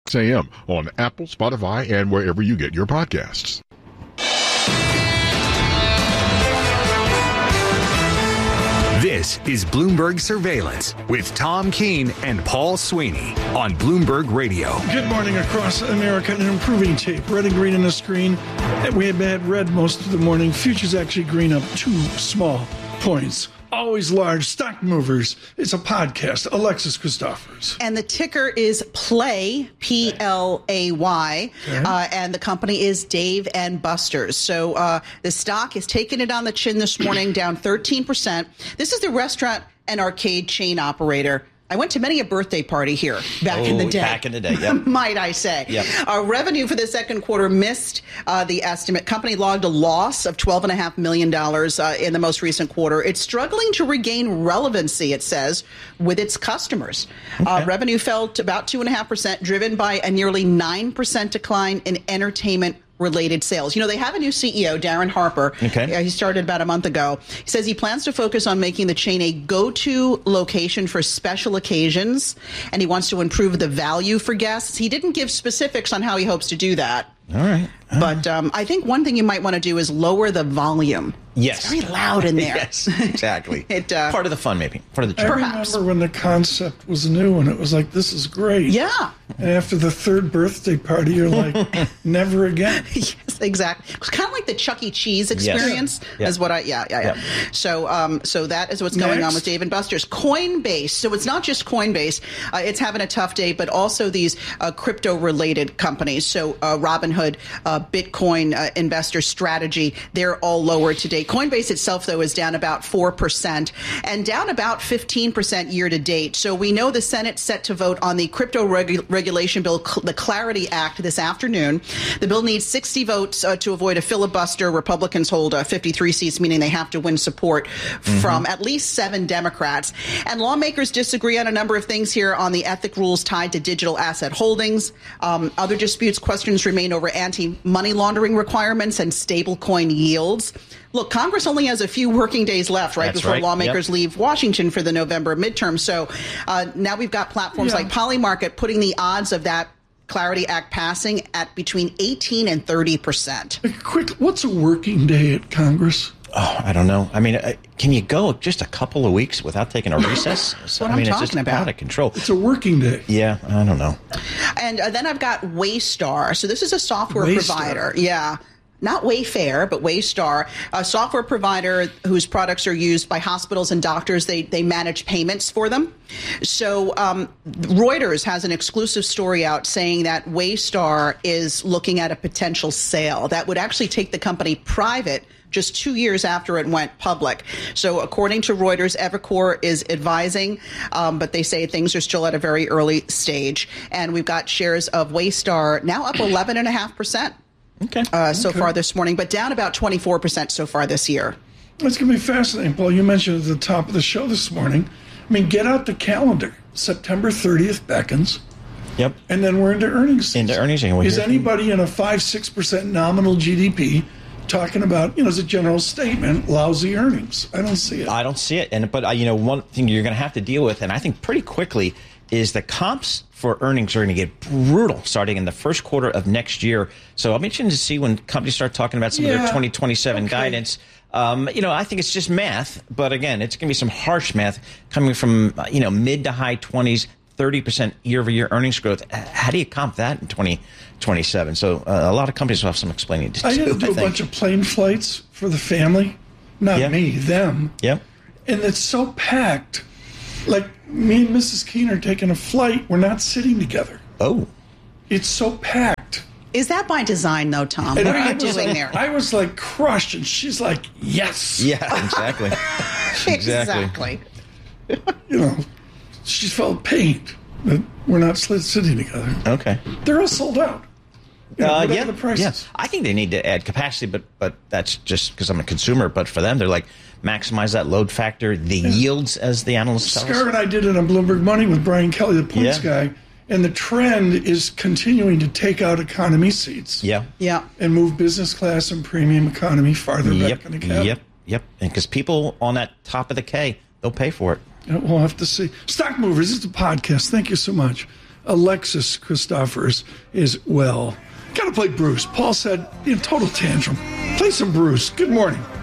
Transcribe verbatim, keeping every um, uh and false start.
A M on Apple, Spotify, and wherever you get your podcasts. This is Bloomberg Surveillance with Tom Keene and Paul Sweeney on Bloomberg Radio. Good morning across America. An improving tape. Red and green on the screen. We have had red most of the morning. Futures actually green up two small points. Always large stock movers. It's a podcast. Alexis Christophers. And the ticker is Play, P L A Y, okay. uh, and the company is Dave and Buster's. So uh, the stock has taken it on the chin this morning, down thirteen percent. This is the restaurant and arcade chain operator. I went to many a birthday party here back oh, in the day. Back in the day, yeah. Might I say. Yep. Our revenue for the second quarter missed uh, the estimate. Company logged a loss of twelve point five million dollars uh, in the most recent quarter. It's struggling to regain relevancy, it says, with its customers. Okay. Uh, revenue fell to about two point five percent, driven by a nearly nine percent decline in entertainment related sales. You know, they have a new C E O, Darren Harper. Okay. Uh, he started about a month ago. He says he plans to focus on making the chain a go-to location for special occasions, and he wants to improve the value for guests. He didn't give specifics on how he hopes to do that. All right. All but um, I think one thing you might want to do is lower the volume. Yes. It's very loud in there. Yes, exactly. it, uh, Part of the fun, maybe. Part of the I charm. remember when the concept was new and it was like, this is great. Yeah. And after the third birthday party, you're like, never again. Yes, exactly. It was kind of like the Chuck E. Cheese experience. Yes. Yeah. Is what I, yeah, yeah, yeah. yeah. So, um, so that is what's going Next. on with Dave and Buster's. Coinbase. So it's not just Coinbase. Uh, it's having a tough day, but also these uh, crypto-related companies. So uh, Robinhood, uh, Bitcoin uh, investor strategy, they're all lower today. Coinbase itself, though, is down about four percent and down about fifteen percent year to date. So we know the Senate's set to vote on the crypto regu- regulation bill, the Clarity Act, this afternoon. The bill needs sixty votes uh, to avoid a filibuster. Republicans hold uh, fifty-three seats, meaning they have to win support mm-hmm. from at least seven Democrats. And lawmakers disagree on a number of things here on the ethic rules tied to digital asset holdings. Um, other disputes, questions remain over anti-money laundering requirements and stablecoin yields. Look, Congress only has a few working days left, right, That's before right. lawmakers Yep. leave Washington for the November midterm. So uh, now we've got platforms Yeah. like Polymarket putting the odds of that Clarity Act passing at between eighteen and thirty percent. Quick, what's a working day at Congress? Oh, I don't know. I mean, uh, can you go just a couple of weeks without taking a recess? That's what I I'm mean, talking it's just about. out of control. It's a working day. Yeah, I don't know. And uh, then I've got Waystar. So this is a software Waystar. provider. Yeah. Not Wayfair, but Waystar, a software provider whose products are used by hospitals and doctors. They they manage payments for them. So um, Reuters has an exclusive story out saying that Waystar is looking at a potential sale that would actually take the company private just two years after it went public. So according to Reuters, Evercore is advising, um, but they say things are still at a very early stage. And we've got shares of Waystar now up eleven point five percent. Okay. Uh, so Okay. far this morning, but down about twenty-four percent so far this year. It's going to be fascinating, Paul. You mentioned at the top of the show this morning. I mean, get out the calendar. September thirtieth beckons. Yep. And then we're into earnings season. Into earnings season. We Is hear from- anybody in a five, six percent nominal G D P talking about, you know, as a general statement, lousy earnings? I don't see it. I don't see it. And but uh, you know, one thing you're going to have to deal with, and I think pretty quickly, is the comps for earnings are going to get brutal starting in the first quarter of next year. So I'm interested to see when companies start talking about some of Yeah. their twenty twenty-seven Okay. guidance. Um, you know, I think it's just math, but again, it's going to be some harsh math coming from uh, you know mid to high twenties, thirty percent year-over-year earnings growth. How do you comp that in twenty twenty-seven? So uh, a lot of companies will have some explaining to do. I had to do I a think. bunch of plane flights for the family. Not Yep. me, them. Yep. And it's so packed. Like, me and Missus Keene are taking a flight. We're not sitting together. Oh. It's so packed. Is that by design, though, Tom? And What are I you was doing like, there? I was like crushed, and she's like, yes. Yeah. Exactly. Exactly. You know, she felt pained that we're not slit- sitting together. Okay. They're all sold out. You know, Uh, whatever yeah, the prices. yeah. I think they need to add capacity, but but that's just because I'm a consumer. But for them, they're like maximize that load factor, the yields, as the analysts tell Scar us. and I did it on Bloomberg Money with Brian Kelly, the points Yeah. guy, and the trend is continuing to take out economy seats. Yeah. Yeah. And move business class and premium economy farther Yep. back in the cab. Yep. Yep. And because people on that top of the K, they'll pay for it. Yeah, we'll have to see. Stock Movers, this is a podcast. Thank you so much. Alexis Christophers is well. Got to play Bruce. Paul said, you know, total tantrum. Play some Bruce. Good morning.